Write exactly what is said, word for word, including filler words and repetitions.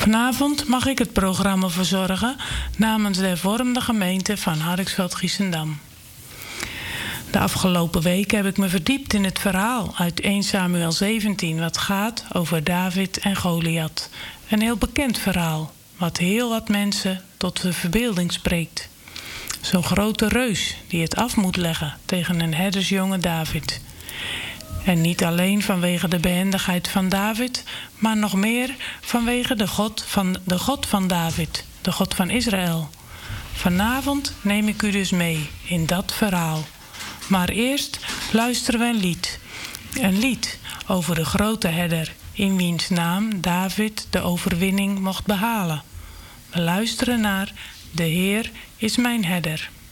Vanavond mag ik het programma verzorgen namens de hervormde gemeente van Hardingsveld-Giessendam. De afgelopen weken heb ik me verdiept in het verhaal uit eerste Samuel zeventien... wat gaat over David en Goliath. Een heel bekend verhaal, wat heel wat mensen tot de verbeelding spreekt. Zo'n grote reus die het af moet leggen tegen een herdersjonge David. En niet alleen vanwege de behendigheid van David, maar nog meer vanwege de God van, de God van David, de God van Israël. Vanavond neem ik u dus mee in dat verhaal. Maar eerst luisteren we een lied. Een lied over de grote herder, in wiens naam David de overwinning mocht behalen. We luisteren naar De Heer is mijn herder.